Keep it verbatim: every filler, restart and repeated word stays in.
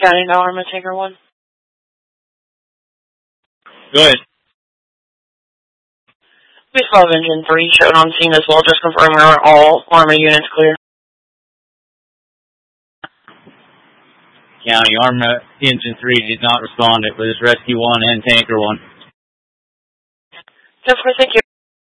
County, no Arma, Taker one. Go ahead. We twelve Engine three showed on scene as well, just confirming our all Arma units clear. County, Arma Engine three did not respond. It was Rescue one and Tanker one. Just for thank you.